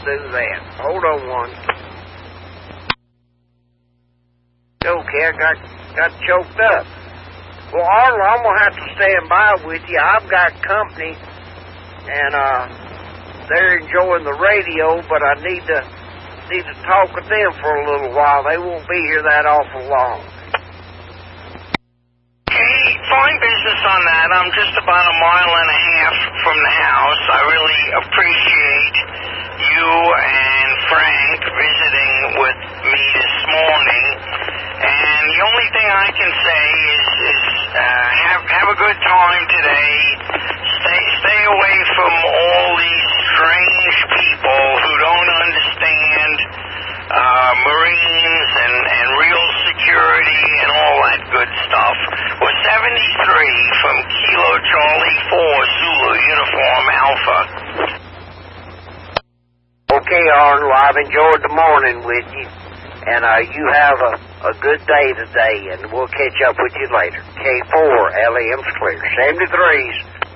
do that. Hold on one. Okay, I got choked up. Well, Arnold, I'm going to have to stand by with you. I've got company, and they're enjoying the radio, but I need to talk with them for a little while. They won't be here that awful long. Okay, fine business on that. I'm just about a mile and a half from the house. I really appreciate you and Frank visiting with me this morning. And the only thing I can say is have a good time today. Stay away from all these strange people who don't understand Marines and real security and all that good stuff. We're 73 from Kilo Charlie 4 Zulu Uniform Alpha. Okay, Arnold, I've enjoyed the morning with you, and you have a good day today, and we'll catch up with you later. K4, LEM's clear. 73s.